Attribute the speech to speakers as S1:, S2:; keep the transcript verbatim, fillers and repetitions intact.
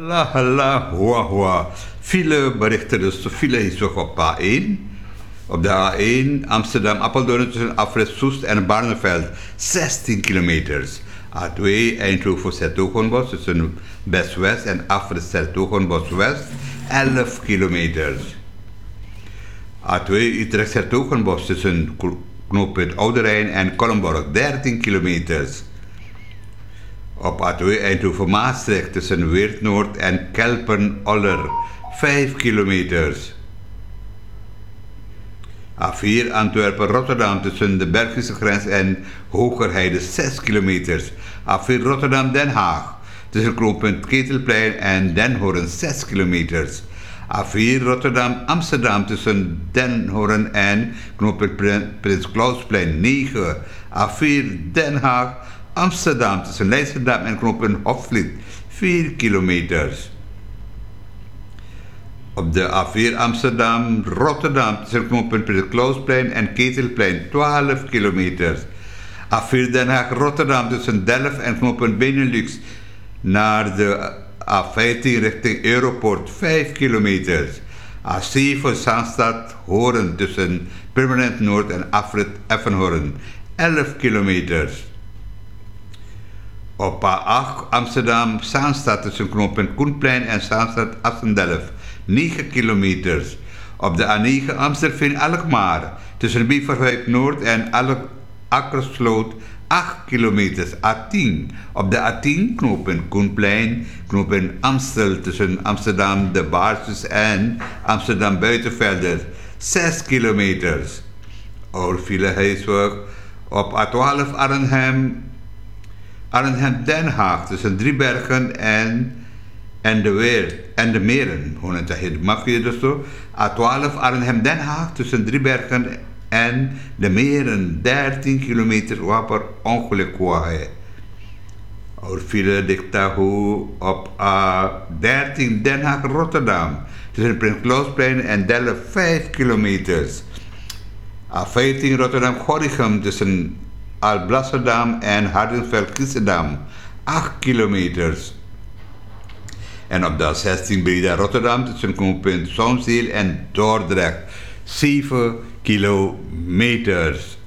S1: Hala, hala, hoa, hoa. File berichten dus, file is ook op A één. Op de A één Amsterdam-Apeldoorn tussen Afrit Soest en Barneveld zestien kilometers. A twee Eindhoven-Zertogenbosch tussen Best-West en Afrit-Zertogenbosch-West elf kilometers. A twee Utrecht-Zertogenbosch tussen knooppunt Oude Rijn en Kollenborg dertien kilometers. Op A twee Eindhoven-Maastricht tussen Weert-Noord en Kelpen-Oller vijf kilometers. A vier Antwerpen-Rotterdam tussen de Belgische grens en Hogerheide zes kilometers. A vier Rotterdam-Den Haag tussen knooppunt Ketelplein en Den Hoorn zes kilometers. A vier Rotterdam-Amsterdam tussen Den Hoorn en knooppunt Prins Klausplein negen. A vier Den Haag-Amsterdam tussen Leidschendam en knooppunt Hofvliet vier kilometers. Op de A vier Amsterdam-Rotterdam tussen knooppunt Prins Klausplein en Ketelplein twaalf kilometers. A vier Den Haag-Rotterdam tussen Delft en knooppunt Benelux naar de A vijftien richting Europort vijf kilometers. A zeven Zaanstad-Hoorn tussen Permanent Noord en Afrit Effenhoorn elf kilometers. Op A acht Amsterdam-Zaanstad tussen knooppunt Koenplein en Zaanstad-Assendelft negen kilometers. Op de A negen Amstelveen-Alkmaar tussen Beverwijk Noord en Akkersloot acht kilometers. A tien. Op de A tien knooppunt Koenplein, knooppunt Amstel tussen Amsterdam de Baarsjes en Amsterdam Buitenvelders zes kilometers. Oorfile Heesweg op A twaalf Arnhem, Arnhem-Den Haag tussen Driebergen en En de, weer, en de Meren, hoe het heet, mag je dus zo. A twaalf Arnhem-Den Haag tussen Driebergen en de Meren, dertien kilometer waper ongeluk waaien. Oorfile Dictahu op A dertien Den Haag-Rotterdam tussen Prins Klausplein en Delft vijf kilometers. A vijftien Rotterdam-Gorinchem tussen Alblasserdam en Hardenveld-Giessendam acht kilometers. En op de A zestien Breda-Rotterdam tussen knooppunt Zonzeel en Dordrecht zeven kilometers.